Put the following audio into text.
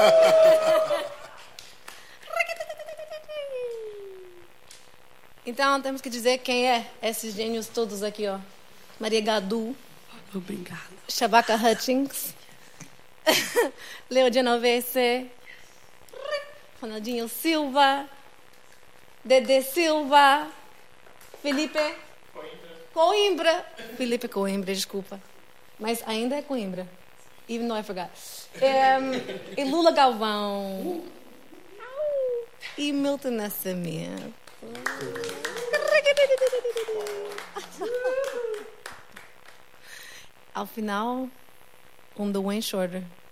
Então, temos que dizer quem é esses gênios todos aqui, ó. Maria Gadu. Obrigada. Shabaka Hutchings. Leo Genovese. Ronaldinho Silva. Dedê Silva. Felipe Coimbra. Felipe Coimbra, desculpa. Mas ainda é Coimbra. Even though I forgot. E Lula Galvão. E Milton Nascimento. Ao final, The Wayne Shorter.